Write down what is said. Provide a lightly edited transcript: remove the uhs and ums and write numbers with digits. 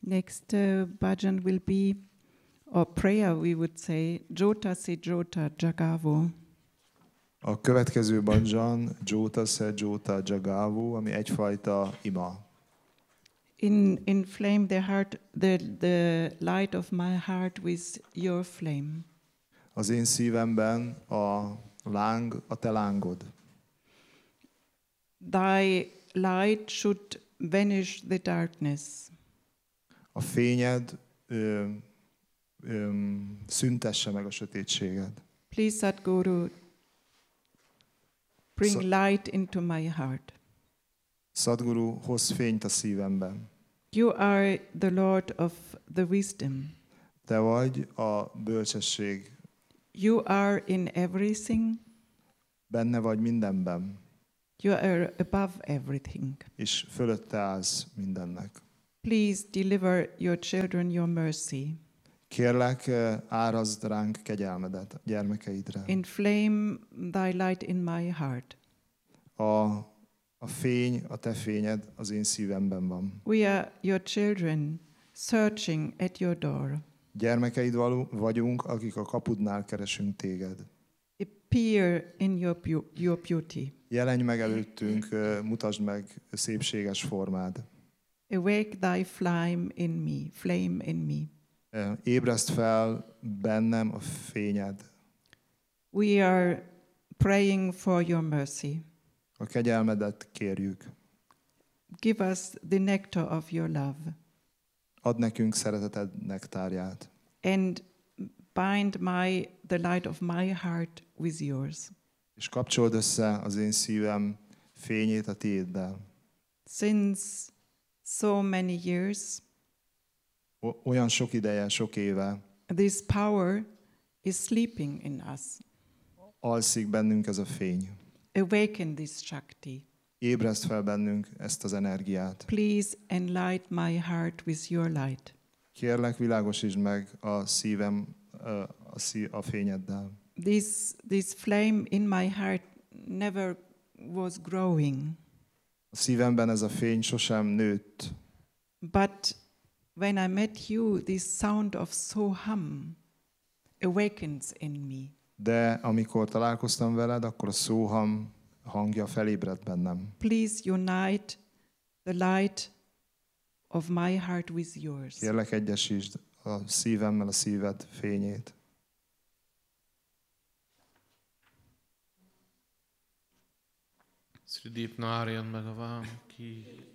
Next bhajan will be, or prayer we would say, Jota se Jota Jagavo. A következő bhajan Jota se Jota Jagavo, ami egyfajta ima. Inflame the light of my heart with your flame. Az én szívemben a láng, a te lángod. Thy light should vanish the darkness. A fényed szüntesse meg a sötétséget. Please, Sadhguru, bring light into my heart. Sadhguru, hozz fényt a szívemben. You are the Lord of the wisdom. Te vagy a bölcsesség. You are in everything. Benne vagy mindenben. You are above everything. És fölötte állsz mindennek. Please deliver your children your mercy. Kérlek, árazd ránk kegyelmedet gyermekeidre. Inflame thy light in my heart. A fény, a te fényed az én szívemben van. We are your children searching at your door. Gyermekeid vagyunk, akik a kapudnál keresünk téged. Appear in your beauty. Jelenj meg előttünk, mutasd meg szépséges formád. Awake thy flame in me. Ébreszt fel bennem a fényed. We are praying for your mercy. A kegyelmedet kérjük. Give us the nectar of your love. Add nekünk szereteted nektárját. And bind the light of my heart with yours. És kapcsold össze az én szívem fényét a tiéddel. Since so many years, olyan sok ideje, sok éve, this power is sleeping in us. Alszik bennünk ez a fény. Awaken this Shakti. Ébreszt fel bennünk ezt az energiát. Please enlighten my heart with your light. Kérlek, világosítsd meg a szívem a fényeddel. This flame in my heart never was growing. A szívemben ez a fény sosem nőtt. But when I met you, this sound of Soham awakens in me. De amikor találkoztam veled, akkor a Soham hangja felébredt bennem. Please unite the light of my heart with yours. Kérlek, egyesítsd a szívemmel a szíved fényét. Sri Deep Narayan Bhagavan ki